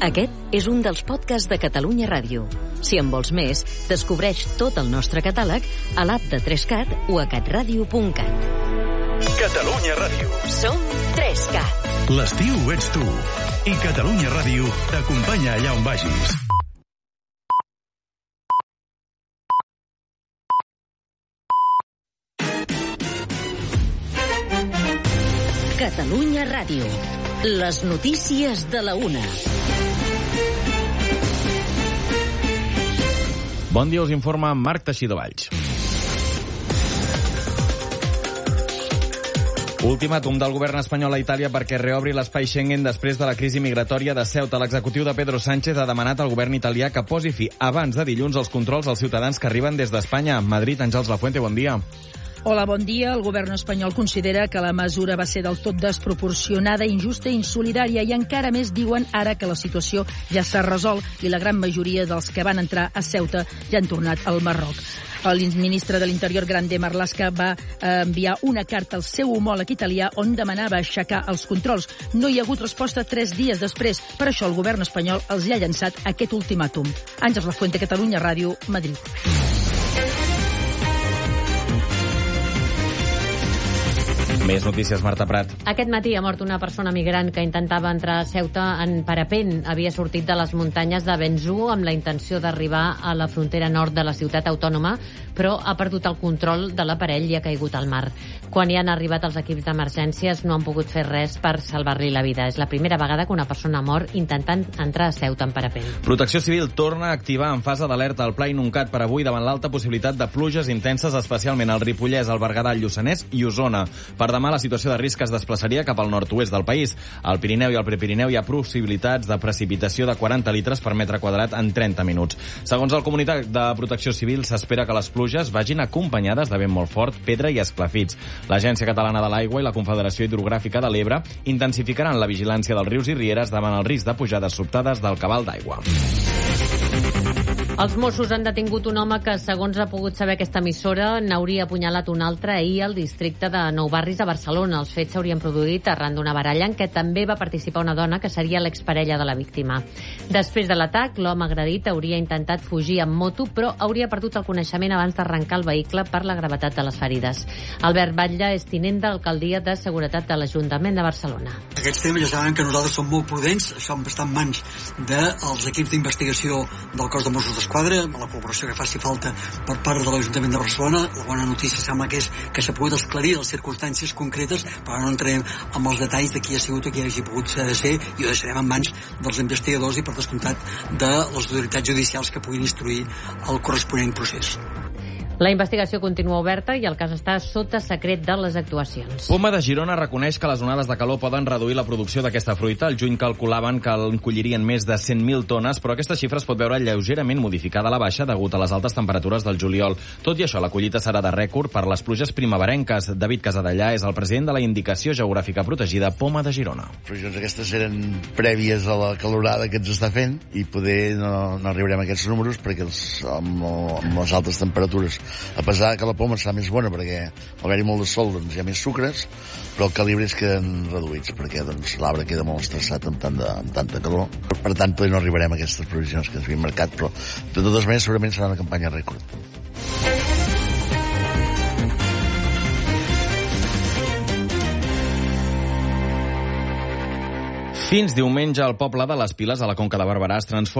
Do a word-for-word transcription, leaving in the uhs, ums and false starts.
Aquest és un dels podcasts de Catalunya Ràdio. Si en vols més, descobreix tot el nostre catàleg a l'app de trescat o a catradio punt cat. Catalunya Ràdio. Som trescat. L'estiu ets tu. I Catalunya Ràdio t'acompanya allà on vagis. Catalunya Ràdio. Les notícies de la una. Bon dia, us informa Marc Teixidor Valls. Ultimàtum del govern espanyol a Itàlia perquè reobri l'espai Schengen després de la crisi migratòria de Ceuta. L'executiu de Pedro Sánchez ha demanat al govern italià que posi fi abans de dilluns als controls als ciutadans que arriben des d'Espanya. Madrid, Àngels Lafuente, bon dia. Hola, bon dia. El govern espanyol considera que la mesura va ser del tot desproporcionada, injusta i insolidària i encara més diuen ara que la situació ja s'ha resolt i la gran majoria dels que van entrar a Ceuta ja han tornat al Marroc. El ministre de l'Interior, Grande Marlaska, va enviar una carta al seu homòleg italià on demanava aixecar els controls. No hi ha hagut resposta tres dies després. Per això el govern espanyol els hi ha llançat aquest ultimàtum. Àngels Lafuente, Catalunya Ràdio, Madrid. Més notícies, Marta Prat. Aquest matí ha mort una persona migrant que intentava entrar a Ceuta en parapent. Havia sortit de les muntanyes de Benzú amb la intenció d'arribar a la frontera nord de la ciutat autònoma, però ha perdut el control de l'aparell i ha caigut al mar. Quan hi han arribat els equips d'emergències no han pogut fer res per salvar-li la vida. És la primera vegada que una persona mor intentant entrar a Ceuta en parapent. Protecció Civil torna a activar en fase d'alerta el Pla Inuncat per avui davant l'alta possibilitat de pluges intenses, especialment al Ripollès, el Berguedà, el Lluçanès i Osona. Per demà la situació de risc es desplaçaria cap al nord-oest del país. Al Pirineu i al Prepirineu hi ha possibilitats de precipitació de quaranta litres per metre quadrat en trenta minuts. Segons el Comunitat de Protecció Civil, s'espera que les pluges vagin acompanyades de vent molt fort, pedra i esclafits. L'Agència Catalana de l'Aigua i la Confederació Hidrogràfica de l'Ebre intensificaran la vigilància dels rius i rieres davant el risc de pujades sobtades del cabal d'aigua. Els Mossos han detingut un home que, segons ha pogut saber aquesta emissora, n'hauria apunyalat un altre ahir al districte de Nou Barris de Barcelona. Els fets s'haurien produït arran d'una baralla en què també va participar una dona que seria l'exparella de la víctima. Després de l'atac, l'home agredit hauria intentat fugir amb moto, però hauria perdut el coneixement abans d'arrencar el vehicle per la gravetat de les ferides. Albert Batlle és tinent d'alcaldia de Seguretat de l'Ajuntament de Barcelona. Aquests temes ja saben que nosaltres som molt prudents, això està en mans dels equips d'investigació del cos de Mossos d'Esquadra, amb la col·laboració que faci falta per part de l'Ajuntament de Barcelona. La bona notícia sembla que és que s'ha pogut esclarir les circumstàncies concretes, però no entrarem amb els detalls de qui ha sigut o qui hagi pogut ser, i ho deixarem en mans dels investigadors i, per descomptat, de les autoritats judicials que puguin instruir el corresponent procés. La investigació continua oberta i el cas està sota secret de les actuacions. Poma de Girona reconeix que les onades de calor poden reduir la producció d'aquesta fruita. Al juny calculaven que en collirien més de cent mil tones, però aquesta xifra es pot veure lleugerament modificada a la baixa degut a les altes temperatures del juliol. Tot i això, la collita serà de rècord per les pluges primaverenques. David Casadellà és el president de la Indicació Geogràfica Protegida Poma de Girona. Les previsions aquestes eren prèvies a la calorada que ens està fent i poder no, no arribarem a aquests números perquè els, amb, amb les altes temperatures, a pesar que la poma serà més bona perquè al haver-hi molt de sol doncs hi ha més sucres, però els calibres queden reduïts perquè doncs, l'arbre queda molt estressat amb, tant de, amb tanta calor. Per tant, no arribarem a aquestes previsions que ens havien marcat, però de totes maneres segurament serà una campanya rècord. Fins diumenge, el poble de les Piles, a la Conca de Barberà, es transforma